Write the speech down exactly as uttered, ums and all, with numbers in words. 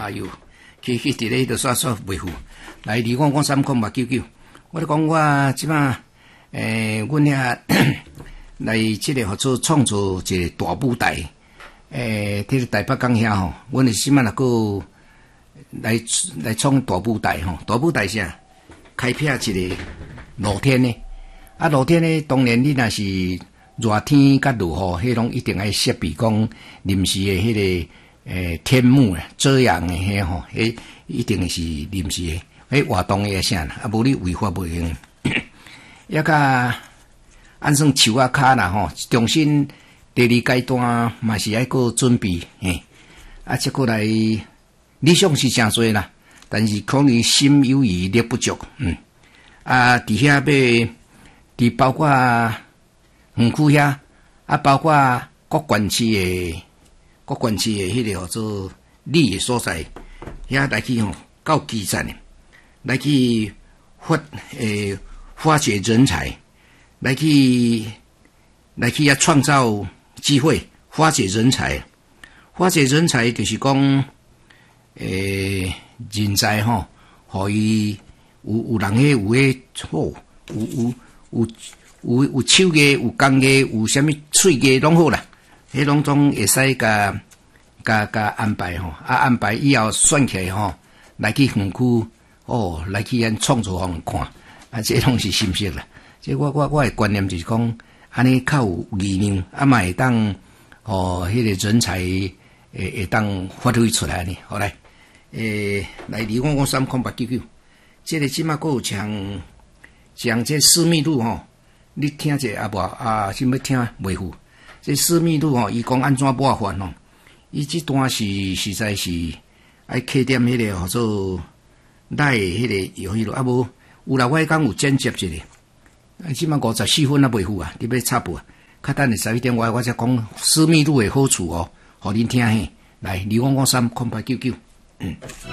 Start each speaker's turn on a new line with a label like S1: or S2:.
S1: 哎呦，去去伫咧迄度煞煞袂赴。来，二五五三空八九九，我咧讲我即马诶，阮遐来即个合作创造一个大舞台。诶，迄个台北港遐吼，阮诶即马若个来来创大舞台吼，大舞台啥？开辟一个露天诶，啊露天诶，当然你若是热天甲落雨，迄拢一定爱设备讲临时诶迄个诶天幕啊遮阳诶迄吼，迄一定是临时诶，迄活动诶啥啦，啊无你违法袂用。抑甲按算树啊骹啦吼，重新第二阶段嘛是爱个准备嘿，啊即个来理想是诚多啦。但是可能心有余力不足，嗯，啊，伫遐要，伫包括园区遐，啊，包括各县市诶，各县市诶迄个叫做里诶所在，遐来去吼，够基层诶，来去发诶发掘人才，来去来去遐创造机会，发掘人才，发掘人才就是讲，诶。人才吼，互伊有有人迄有迄好，有有有有有手艺，有工艺，有啥物喙艺拢好啦，迄拢总会使甲甲甲安排吼，啊安排以后选起来吼，来去园区哦，来去咱创作互人看，啊这拢是心息啦。这我我我诶观念就是讲，安尼较有力量，啊嘛会当哦，迄、那个人才会会当发挥出来呢，好来。诶，来二五五三空八九九，这个即马阁有像像这私密路吼，你听者啊无啊？想要听袂赴？这私密路吼，伊讲安怎抹法吼？伊即段是实在是爱客点迄个叫做赖迄个游戏路啊无？有啦，我讲有剪接一个，即马五十四分啊袂赴啊，你要插播啊？较等下十一点我我才讲私密路的好处哦，互恁听嘿。来二五五三空八九九。嗯。